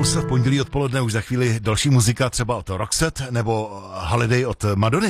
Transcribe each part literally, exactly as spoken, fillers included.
Impulse v pondělí odpoledne už za chvíli další muzika, třeba od Roxette nebo Holiday od Madony.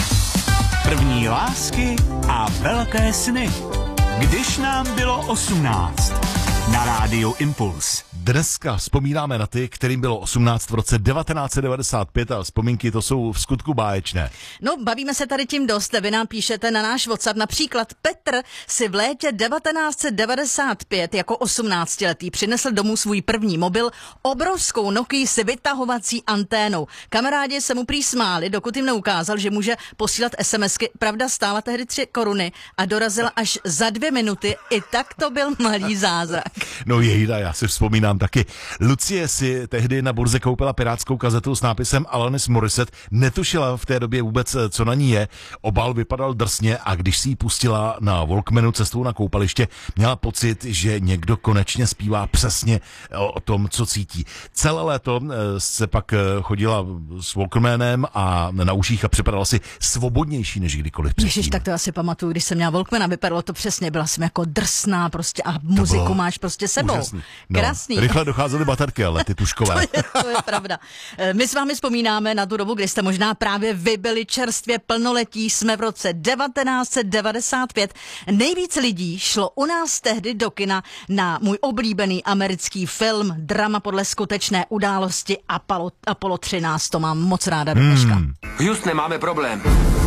První lásky a velké sny. Když nám bylo osmnáct. Na rádiu Impuls. Dneska vzpomínáme na ty, kterým bylo osmnáct v roce devatenáct set devadesát pět a vzpomínky to jsou v skutku báječné. No, bavíme se tady tím dost, vy nám píšete na náš WhatsApp. Například Petr si v létě devatenáct set devadesát pět jako osmnáctiletý přinesl domů svůj první mobil, obrovskou Nokii s vytahovací anténou. Kamarádi se mu prý smáli, dokud jim neukázal, že může posílat SMSky. Pravda, stála tehdy tři koruny a dorazila až za dvě minuty. I tak to byl malý zázrak. No jejda, já si vzpomínám taky. Lucie si tehdy na burze koupila pirátskou kazetu s nápisem Alanis Morissette, netušila v té době vůbec, co na ní je. Obal vypadal drsně a když si ji pustila na Walkmanu cestou na koupaliště, měla pocit, že někdo konečně zpívá přesně o tom, co cítí. Celé léto se pak chodila s Walkmanem a na uších a připadala si svobodnější než kdykoliv předtím. Ježiš, tak to asi pamatuju, když jsem měla Walkmana, vypadalo to přesně, byla jsem jako drsná prostě a muziku máš prostě sebou. Úžasný. No, krásný. Rychle docházely baterky, ale ty tuškové. to, je, to je pravda. My s vámi vzpomínáme na tu dobu, kdy jste možná právě vy byli čerstvě plnoletí. Jsme v roce devatenáct set devadesát pět. Nejvíc lidí šlo u nás tehdy do kina na můj oblíbený americký film, drama podle skutečné události Apollo, Apollo třináct. To mám moc ráda do dneška. Hmm. Houston, máme problém.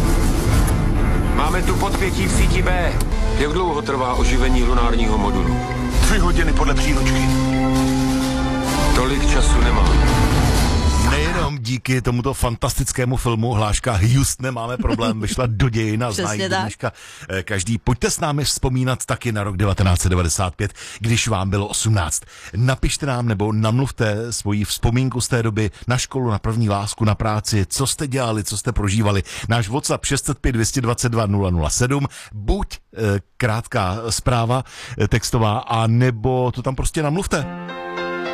Máme tu podpětí v síti B. Jak dlouho trvá oživení lunárního modulu? Tři hodiny podle příručky. Tolik času nemám. Nejenom díky tomuto fantastickému filmu hláška Houston, nemáme problém, vyšla do dějin a znají dneška každý. Pojďte s námi vzpomínat taky na rok devatenáct set devadesát pět, když vám bylo osmnáct. Napište nám nebo namluvte svoji vzpomínku z té doby na školu, na první lásku, na práci, co jste dělali, co jste prožívali. Náš WhatsApp šest set pět, dvě stě dvacet dva, nula nula sedm, buď e, krátká zpráva e, textová, a nebo to tam prostě namluvte.